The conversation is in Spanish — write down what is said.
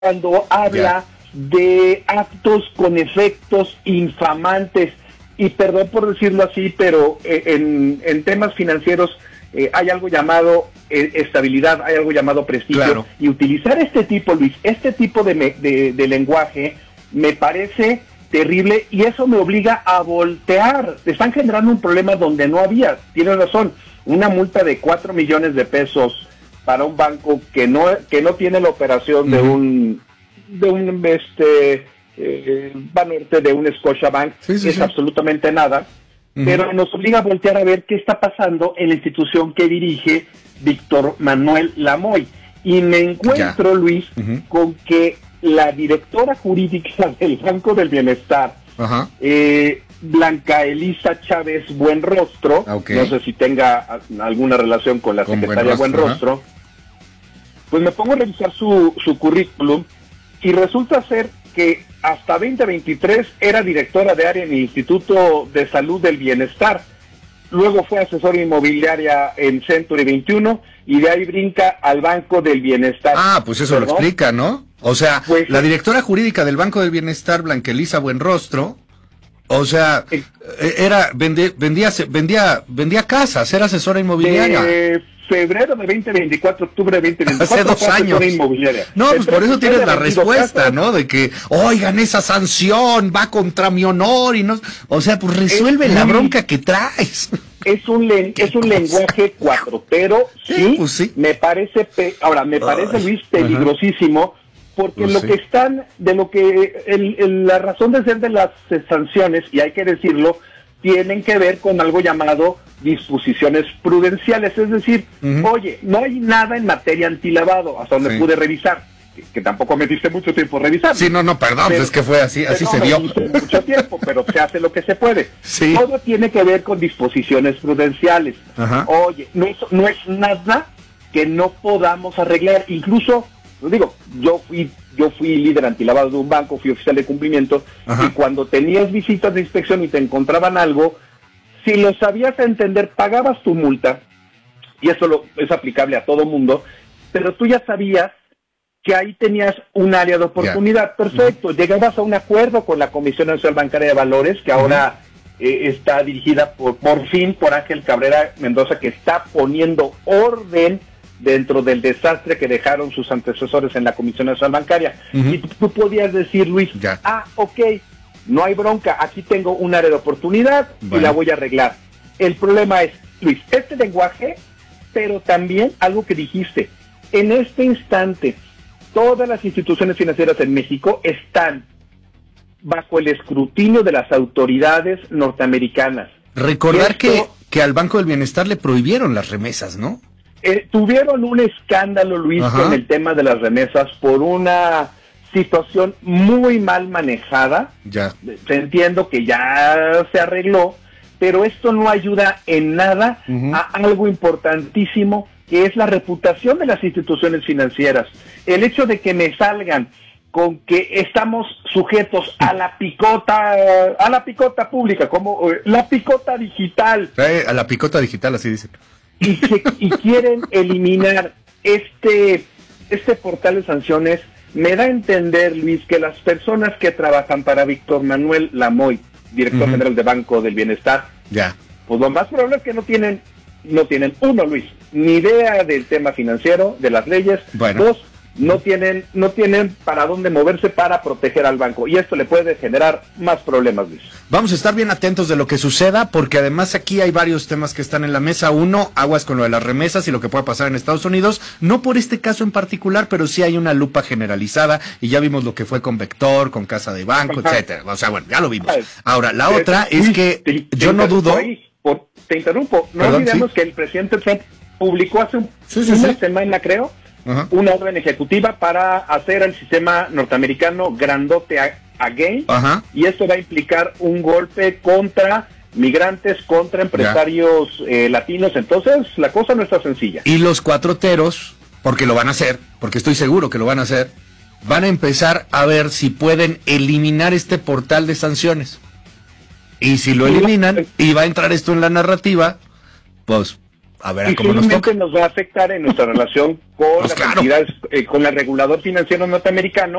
cuando habla de actos con efectos infamantes, y perdón por decirlo así, pero en temas financieros hay algo llamado estabilidad, hay algo llamado prestigio, claro. Y utilizar este tipo, Luis, este tipo de lenguaje me parece terrible, y eso me obliga a voltear. Están generando un problema donde no había. Tienes razón, una multa de 4 millones de pesos para un banco que no tiene la operación de un Banorte, de un Scotiabank, es absolutamente nada, pero nos obliga a voltear a ver qué está pasando en la institución que dirige Víctor Manuel Lamoy. Y me encuentro, Luis, con que la directora jurídica del Banco del Bienestar, Blanca Elisa Chávez Buenrostro, no sé si tenga alguna relación con la secretaria Buenrostro, pues me pongo a revisar su currículum, y resulta ser que hasta 2023 era directora de área en el Instituto de Salud del Bienestar. Luego fue asesora inmobiliaria en Century 21, y de ahí brinca al Banco del Bienestar. Ah, pues eso, ¿no? Lo explica, ¿no? O sea, pues, la directora jurídica del Banco del Bienestar, Blanca Elisa Buenrostro, o sea, vendía casas, era asesora inmobiliaria. Febrero de 2024, octubre de 2024. Hace 2 años. Inmobiliaria. No, pues por eso tienes la respuesta, casas, ¿no? De que, oigan, esa sanción va contra mi honor y no... O sea, pues resuelve la bronca que traes. Es un lenguaje cuatrotero, sí, pues sí. Me parece, Luis, peligrosísimo, porque pues la razón de ser de las sanciones, y hay que decirlo, tienen que ver con algo llamado disposiciones prudenciales, es decir, oye, no hay nada en materia antilavado, hasta donde pude revisar, que tampoco me diste mucho tiempo a revisar. Sí, no, perdón, pero, es que fue así se dio. Mucho tiempo, pero se hace lo que se puede. Sí. Todo tiene que ver con disposiciones prudenciales. Oye, no es nada que no podamos arreglar. Incluso, digo, yo fui líder antilavado de un banco, fui oficial de cumplimiento, y cuando tenías visitas de inspección y te encontraban algo, si lo sabías entender, pagabas tu multa, y eso es aplicable a todo mundo, pero tú ya sabías que ahí tenías un área de oportunidad. Perfecto, llegabas a un acuerdo con la Comisión Nacional Bancaria de Valores, que ahora está dirigida por fin por Ángel Cabrera Mendoza, que está poniendo orden dentro del desastre que dejaron sus antecesores en la Comisión Nacional Bancaria. Y tú podías decir, Luis, ok, no hay bronca, aquí tengo un área de oportunidad y la voy a arreglar. El problema es, Luis, este lenguaje, pero también algo que dijiste, en este instante, todas las instituciones financieras en México están bajo el escrutinio de las autoridades norteamericanas. Recordar que al Banco del Bienestar le prohibieron las remesas, ¿no? Tuvieron un escándalo, Luis, con el tema de las remesas por una situación muy mal manejada. Entiendo que ya se arregló, pero esto no ayuda en nada a algo importantísimo, que es la reputación de las instituciones financieras. El hecho de que me salgan con que estamos sujetos a la picota pública, como la picota digital. A la picota digital, así dicen. Y quieren eliminar este portal de sanciones, me da a entender, Luis, que las personas que trabajan para Víctor Manuel Lamoy, director general de Banco del Bienestar, pues lo más probable es que no tienen, uno, Luis, ni idea del tema financiero, de las leyes, dos, no tienen para dónde moverse para proteger al banco, y esto le puede generar más problemas, Luis. Vamos a estar bien atentos de lo que suceda, porque además aquí hay varios temas que están en la mesa. Uno, aguas con lo de las remesas y lo que pueda pasar en Estados Unidos, no por este caso en particular, pero sí hay una lupa generalizada, y ya vimos lo que fue con Vector, con Casa de Banco, etcétera. O sea, bueno, ya lo vimos. Ahora, la otra es que yo no dudo... Te interrumpo, no olvidemos que el presidente Trump publicó hace una semana, creo, una orden ejecutiva para hacer el sistema norteamericano grandote again, y esto va a implicar un golpe contra migrantes, contra empresarios latinos. Entonces la cosa no está sencilla. Y los cuatroteros, porque lo van a hacer, porque estoy seguro que lo van a hacer, van a empezar a ver si pueden eliminar este portal de sanciones. Y si lo eliminan y va a entrar esto en la narrativa, pues a ver cómo nos toca. Nos va a afectar en nuestra relación con las entidades, con el regulador financiero norteamericano,